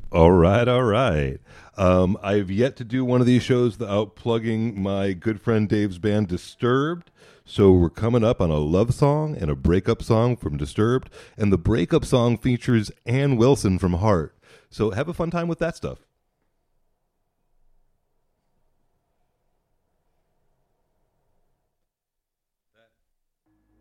All right, all right. I've yet to do one of these shows without plugging my good friend Dave's band Disturbed. So we're coming up on a love song and a breakup song from Disturbed, and the breakup song features Ann Wilson from Heart. So have a fun time with that stuff.